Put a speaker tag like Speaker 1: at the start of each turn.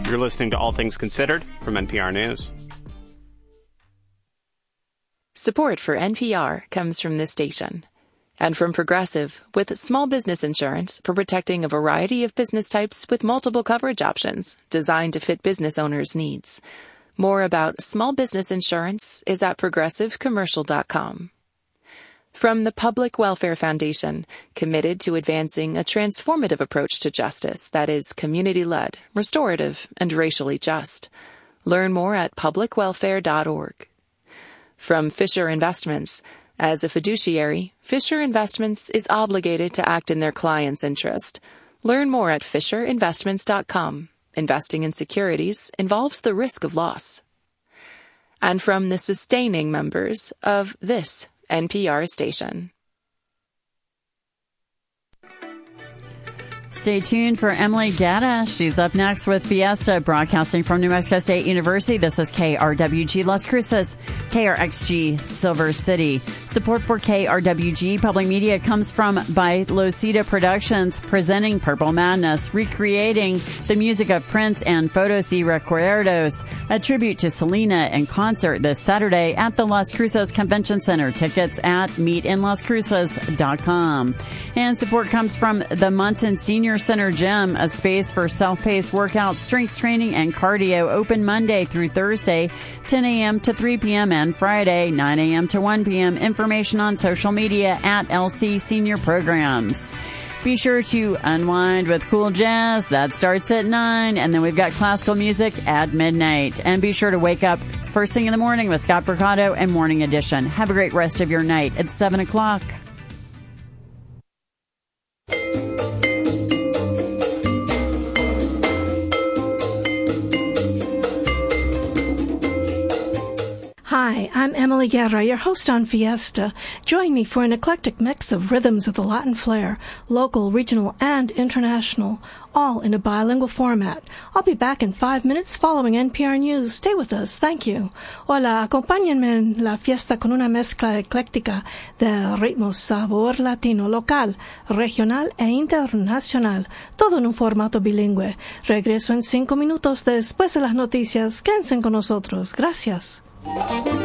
Speaker 1: You're listening to All Things Considered from NPR News.
Speaker 2: Support for NPR comes from this station and from Progressive, with small business insurance for protecting a variety of business types with multiple coverage options designed to fit business owners' needs. More about small business insurance is at progressivecommercial.com. From the Public Welfare Foundation, committed to advancing a transformative approach to justice that is community-led, restorative, and racially just. Learn more at publicwelfare.org. From Fisher Investments, as a fiduciary, Fisher Investments is obligated to act in their client's interest. Learn more at fisherinvestments.com. Investing in securities involves the risk of loss. And from the sustaining members of this NPR station.
Speaker 3: Stay tuned for Emily Gatta. She's up next with Fiesta, broadcasting from New Mexico State University. This is KRWG Las Cruces, KRXG Silver City. Support for KRWG Public Media comes from by Losita Productions, presenting Purple Madness, recreating the music of Prince and Fotos y Recuerdos, a tribute to Selena in concert this Saturday at the Las Cruces Convention Center. Tickets at meetinlascruces.com. And support comes from the Munson Senior Center Gym, a space for self-paced workouts, strength training, and cardio, open Monday through Thursday, 10 a.m. to 3 p.m. and Friday, 9 a.m. to 1 p.m. Information on social media at LC Senior Programs. Be sure to unwind with cool jazz. That starts at 9, and then we've got classical music at midnight. And be sure to wake up first thing in the morning with Scott Mercado and Morning Edition. Have a great rest of your night at 7 o'clock.
Speaker 4: Hi, I'm Emily Guerra, your host on Fiesta. Join me for an eclectic mix of rhythms of the Latin flair, local, regional, and international, all in a bilingual format. I'll be back in 5 minutes following NPR News. Stay with us. Thank you. Hola, acompáñenme en la fiesta con una mezcla ecléctica de ritmos, sabor latino, local, regional e internacional, todo en un formato bilingüe. Regreso en 5 minutos después de las noticias. Quédense con nosotros. Gracias.